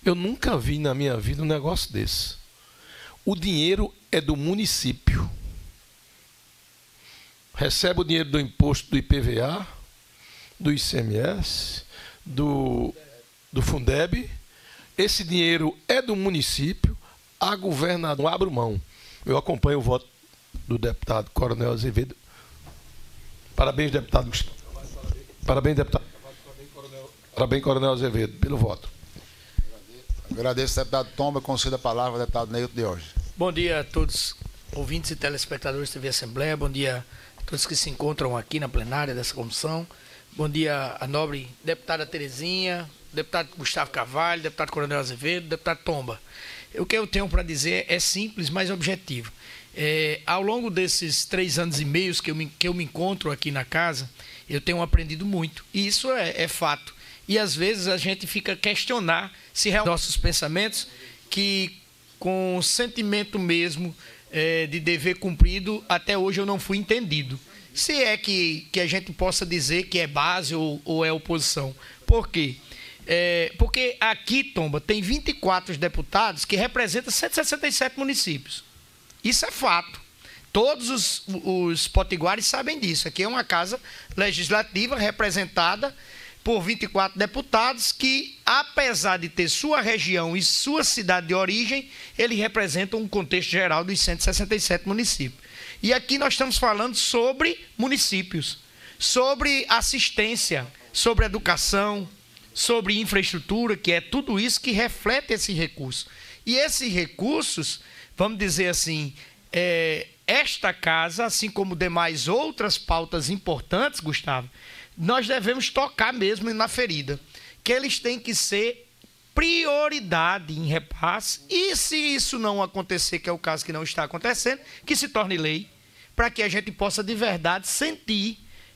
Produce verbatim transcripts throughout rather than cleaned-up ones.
Eu nunca vi na minha vida um negócio desse. O dinheiro é do município. Recebe o dinheiro do imposto do I P V A, do I C M S, do, do Fundeb. Esse dinheiro é do município. A governadora abre mão. Eu acompanho o voto do deputado Coronel Azevedo. Parabéns, deputado Gustavo. Parabéns, deputado. Parabéns, Coronel Azevedo, pelo voto. Agradeço, deputado Tomba. Concedo a palavra ao deputado Neilton Diógenes. Bom dia a todos, ouvintes e telespectadores da T V Assembleia. Bom dia a todos que se encontram aqui na plenária dessa comissão. Bom dia à nobre deputada Terezinha, deputado Gustavo Carvalho, deputado Coronel Azevedo, deputado Tomba. O que eu tenho para dizer é simples, mas objetivo. É, ao longo desses três anos e meio que eu, me, que eu me encontro aqui na casa, eu tenho aprendido muito. E isso é, é fato. E às vezes a gente fica a questionar se realmente nossos pensamentos, que com o sentimento mesmo é, de dever cumprido, até hoje eu não fui entendido. Se é que, que a gente possa dizer que é base ou, ou é oposição. Por quê? É, porque aqui, Tomba, tem vinte e quatro deputados que representam cento e sessenta e sete municípios. Isso é fato. Todos os, os potiguares sabem disso. Aqui é uma casa legislativa representada por vinte e quatro deputados que, apesar de ter sua região e sua cidade de origem, eles representam um contexto geral dos cento e sessenta e sete municípios. E aqui nós estamos falando sobre municípios, sobre assistência, sobre educação, sobre infraestrutura, que é tudo isso que reflete esse recurso. E esses recursos, vamos dizer assim, é, esta casa, assim como demais outras pautas importantes, Gustavo, nós devemos tocar mesmo na ferida, que eles têm que ser prioridade em repasse, e se isso não acontecer, que é o caso que não está acontecendo, que se torne lei, para que a gente possa de verdade sentir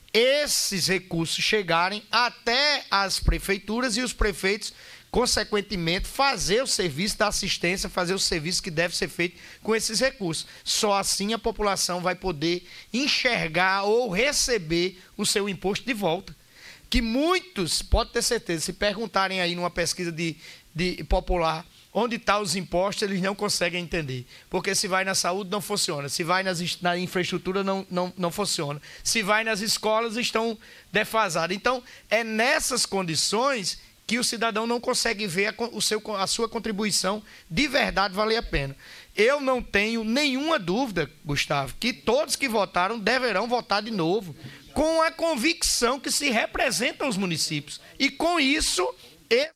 esses recursos chegarem até as prefeituras e os prefeitos, consequentemente, fazer o serviço da assistência, fazer o serviço que deve ser feito com esses recursos. Só assim a população vai poder enxergar ou receber o seu imposto de volta. Que muitos, pode ter certeza, se perguntarem aí numa pesquisa de, de popular onde estão os impostos, eles não conseguem entender. Porque se vai na saúde, não funciona. Se vai nas, na infraestrutura, não, não, não funciona. Se vai nas escolas, estão defasados. Então, é nessas condições que o cidadão não consegue ver a, o seu, a sua contribuição de verdade valer a pena. Eu não tenho nenhuma dúvida, Gustavo, que todos que votaram deverão votar de novo, com a convicção que se representam os municípios. E com isso...